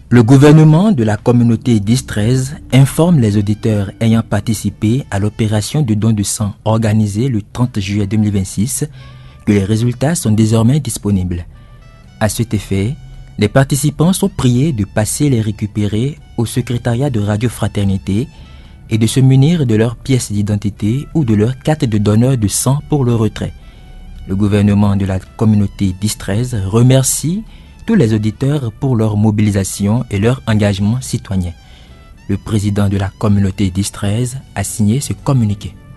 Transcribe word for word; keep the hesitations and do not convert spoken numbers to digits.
Le gouvernement de la communauté dix treize informe les auditeurs ayant participé à l'opération de don de sang organisée le trente juillet deux mille vingt-six que les résultats sont désormais disponibles. À cet effet, les participants sont priés de passer les récupérer au secrétariat de Radio Fraternité et de se munir de leur pièce d'identité ou de leur carte de donneur de sang pour le retrait. Le gouvernement de la communauté dix treize remercie tous les auditeurs pour leur mobilisation et leur engagement citoyen. Le président de la communauté dix treize a signé ce communiqué.